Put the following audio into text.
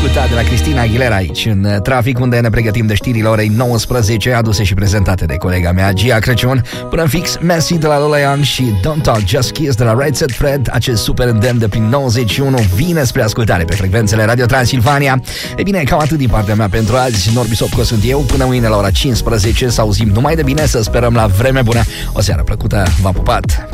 ascultat de la Cristina Aguilera aici în trafic, unde ne pregătim de știrile orei 19, aduse și prezentate de colega mea Gia Crăciun. Până în fix, Messi de la Lola Young și Don't Talk Just Kiss de la Right Said Fred. Acest super îndemn de prin 91 vine spre ascultare pe frecvențele Radio Transilvania. E bine, cam atât din partea mea pentru azi. Norbi Sopco sunt eu. Până mâine la ora 15 să auzim numai de bine, să sperăm la vreme bună. O seară plăcută, v-am pupat!